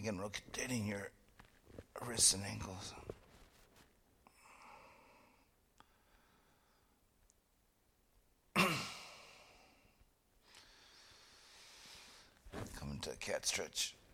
again, rotating your wrists and ankles. Come into a cat stretch.